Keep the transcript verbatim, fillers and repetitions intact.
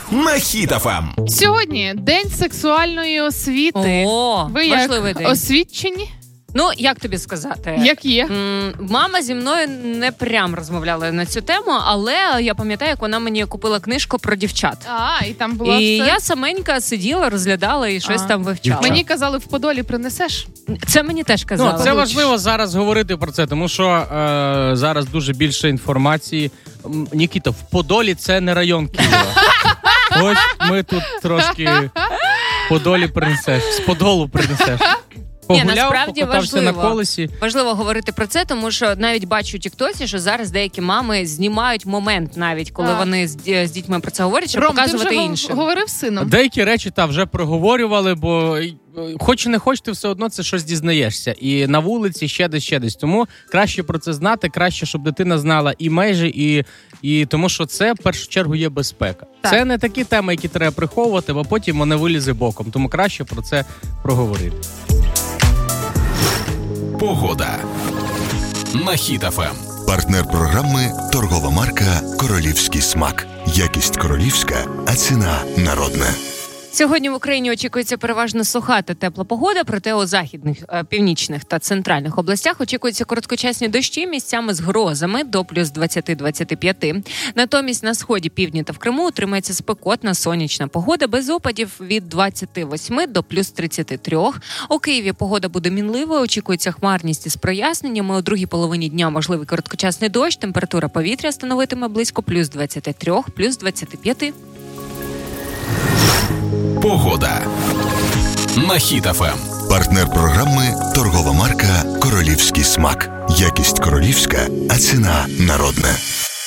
на Хіт еф ем. Сьогодні день сексуальної освіти. О, ви важливий як день. Освічені? Ну, як тобі сказати? Як є? М, Мама зі мною не прям розмовляла на цю тему, але я пам'ятаю, як вона мені купила книжку про дівчат. А, і там було І все? я саменька сиділа, розглядала і щось А. там вивчала. Мені казали, в Подолі принесеш? Це мені теж казали. Ну, це важливо зараз говорити про це, тому що е, зараз дуже більше інформації. М, Нікіта, в Подолі це не район Києва. Ось ми тут трошки Подолі принесеш, з Подолу принесеш. Погуляв, насправді покатався важливо. на колесі. Важливо говорити про це, тому що навіть бачу у тіктоці, що зараз деякі мами знімають момент навіть, коли Так. вони з, ді- з дітьми про це говорять, щоб Ром, ти показувати вже іншим. говорив з сином? Деякі речі та вже проговорювали, бо е, хоч і не хоч, ти все одно це щось дізнаєшся. І на вулиці, ще десь, ще десь. Тому краще про це знати, краще, щоб дитина знала і межі, і, і тому що це в першу чергу є безпека. Так. Це не такі теми, які треба приховувати, бо потім вони вилізе боком. Тому краще про це проговорити. Погода на Хіт еф ем. Партнер програми – торгова марка «Королівський смак». Якість королівська, а ціна народна. Сьогодні в Україні очікується переважно суха та тепла погода, проте у західних, е, північних та центральних областях очікуються короткочасні дощі місцями з грозами до плюс двадцять - двадцять п'ять. Натомість на сході, півдні та в Криму утримається спекотна сонячна погода без опадів від двадцять восьми до плюс тридцять три. У Києві погода буде мінливою, очікується хмарність із проясненнями. У другій половині дня можливий короткочасний дощ, температура повітря становитиме близько плюс двадцять три, плюс двадцять п'ять. Погода на Хіт еф ем. Партнер програми – торгова марка «Королівський смак». Якість королівська, а ціна народна.